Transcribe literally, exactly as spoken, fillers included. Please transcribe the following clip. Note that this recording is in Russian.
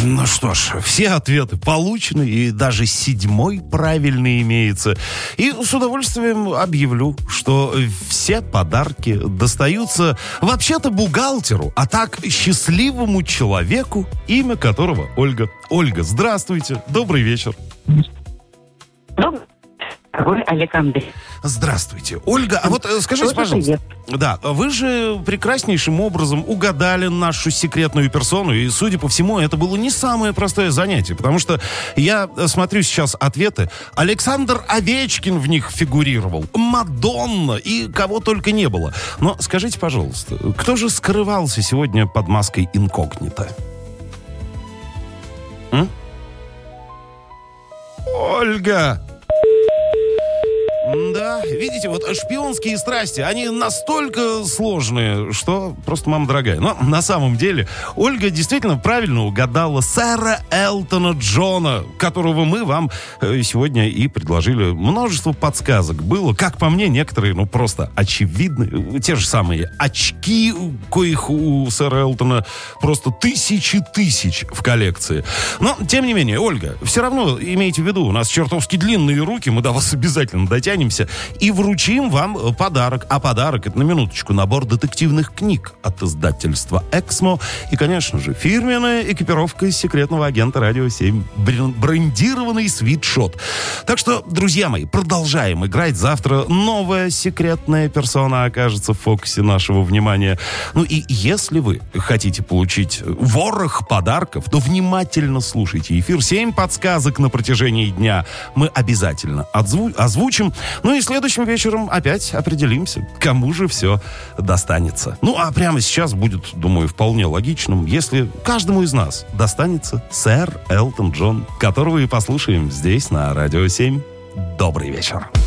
Ну что ж, все ответы получены, и даже седьмой правильный имеется. И с удовольствием объявлю, что все подарки достаются вообще-то бухгалтеру, а так счастливому человеку, имя которого Ольга. Ольга, здравствуйте, добрый вечер. Добрый. Вы Александр. Здравствуйте. Ольга, а вот скажите, пожалуйста, да, вы же прекраснейшим образом угадали нашу секретную персону, и, судя по всему, это было не самое простое занятие, потому что я смотрю сейчас ответы, Александр Овечкин в них фигурировал, Мадонна и кого только не было. Но скажите, пожалуйста, кто же скрывался сегодня под маской инкогнито? М? Ольга! Да, видите, вот шпионские страсти, они настолько сложные, что просто мама дорогая. Но на самом деле Ольга действительно правильно угадала сэра Элтона Джона, которого мы вам сегодня и предложили. Множество подсказок было, как по мне, некоторые, ну, просто очевидны. Те же самые очки, коих у сэра Элтона просто тысячи тысяч в коллекции. Но, тем не менее, Ольга, все равно имейте в виду, у нас чертовски длинные руки, мы до вас обязательно дотянем и вручим вам подарок. А подарок — это, на минуточку, набор детективных книг от издательства «Эксмо». И, конечно же, фирменная экипировка из секретного агента «Радио семь». Брендированный свитшот. Так что, друзья мои, продолжаем играть. Завтра новая секретная персона окажется в фокусе нашего внимания. Ну и если вы хотите получить ворох подарков, то внимательно слушайте эфир. Семь подсказок на протяжении дня мы обязательно отзву- озвучим. Ну и следующим вечером опять определимся, кому же все достанется. Ну а прямо сейчас будет, думаю, вполне логичным, если каждому из нас достанется сэр Элтон Джон, которого и послушаем здесь на Радио семь. Добрый вечер.